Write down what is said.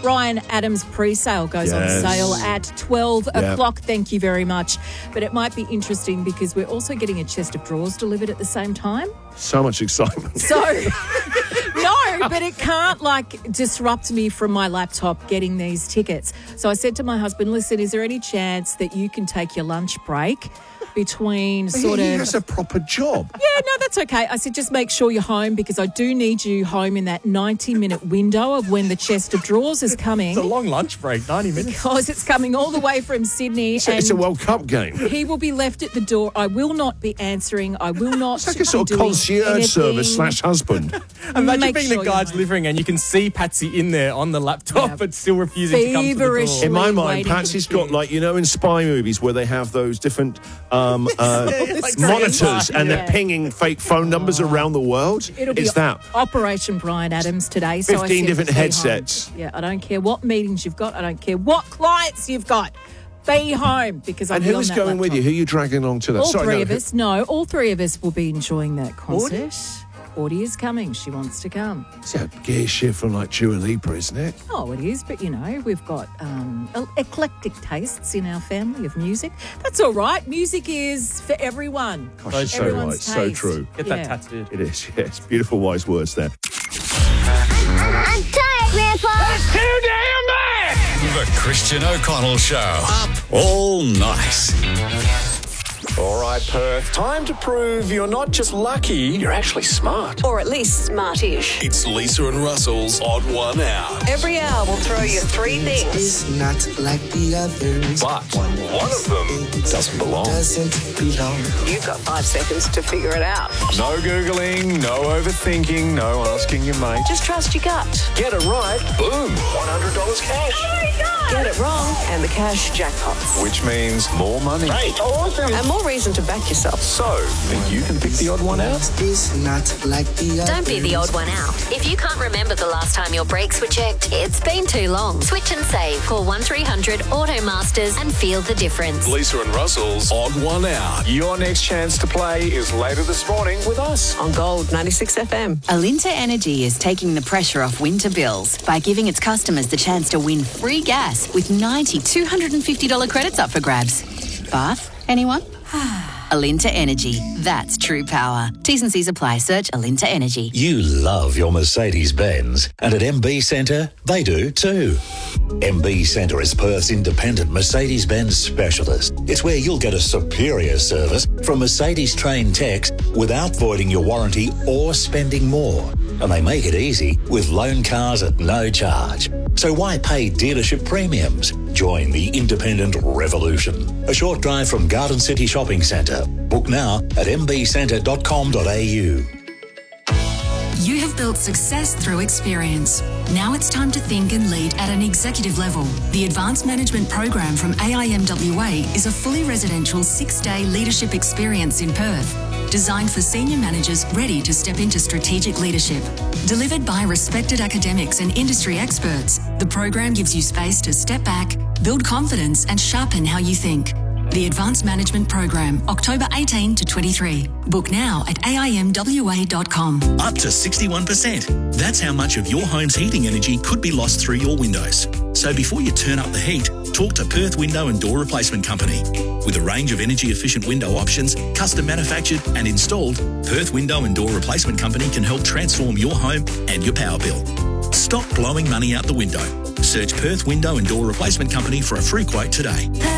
Bryan Adams pre-sale goes on sale at 12 o'clock. Thank you very much. But it might be interesting because we're also getting a chest of drawers delivered at the same time. So much excitement. So, no, but it can't, disrupt me from my laptop getting these tickets. So I said to my husband, listen, is there any chance that you can take your lunch break between He has a proper job. Yeah, no, that's okay. I said, just make sure you're home because I do need you home in that 90-minute window of when the chest of drawers is coming. It's a long lunch break, 90 minutes. Because it's coming all the way from Sydney. It's a World Cup game. He will be left at the door. I will not be answering. I will not It's like a sort of concierge service / husband. Imagine being the guy delivering and you can see Patsy in there on the laptop but still refusing to come to the door. In my mind, Patsy's got, in spy movies where they have those different monitors and they're pinging fake phone numbers around the world. It's that. Operation Bryan Adams today. 15 different headsets. Yeah, I don't care what meetings you've got. I don't care what clients you've got. Be home because I'm. And who is going with you? Who are you dragging along to that? All three of us. No, all three of us will be enjoying that concert. Audie is coming. She wants to come. It's a gear shift from Dua Lipa, isn't it? Oh, it is. But, we've got eclectic tastes in our family of music. That's all right. Music is for everyone. Gosh, so right. Taste. So true. Get that tattooed. It is, yes. Beautiful, wise words there. I'm tired, Grandpa. That's too damn bad. The Christian O'Connell Show. Up all night. All right, Perth. Time to prove you're not just lucky, you're actually smart. Or at least smartish. It's Lisa and Russell's Odd One Out. Every hour we'll throw you three things. It's not like the others. But one of them doesn't belong. You've got 5 seconds to figure it out. No Googling, no overthinking, no asking your mate. Just trust your gut. Get it right, boom, $100 cash. Oh my God! Get it wrong, and the cash jackpots. Which means more money. Great. Awesome. And more reason to back yourself. So, think you can pick the odd one out? It's not like the others. Don't be the odd one out. If you can't remember the last time your brakes were checked, it's been too long. Switch and save. Call 1300 Automasters and feel the difference. Lisa and Russell's Odd One Out. Your next chance to play is later this morning with us. On Gold 96 FM. Alinta Energy is taking the pressure off winter bills by giving its customers the chance to win free gas with 90 $250 credits up for grabs. Bath? Anyone? Alinta Energy. That's true power. T's and C's apply. Search Alinta Energy. You love your Mercedes-Benz, and at MB Centre, they do too. MB Centre is Perth's independent Mercedes-Benz specialist. It's where you'll get a superior service from Mercedes-trained techs without voiding your warranty or spending more. And they make it easy with loan cars at no charge. So why pay dealership premiums? Join the independent revolution. A short drive from Garden City Shopping Centre. Book now at mbcentre.com.au. You have built success through experience. Now it's time to think and lead at an executive level. The Advanced Management Program from AIMWA is a fully residential 6-day leadership experience in Perth, designed for senior managers ready to step into strategic leadership. Delivered by respected academics and industry experts, the program gives you space to step back, build confidence and sharpen how you think. The Advanced Management Program, October 18 to 23. Book now at aimwa.com. Up to 61%. That's how much of your home's heating energy could be lost through your windows. So before you turn up the heat, talk to Perth Window and Door Replacement Company. With a range of energy-efficient window options, custom manufactured and installed, Perth Window and Door Replacement Company can help transform your home and your power bill. Stop blowing money out the window. Search Perth Window and Door Replacement Company for a free quote today.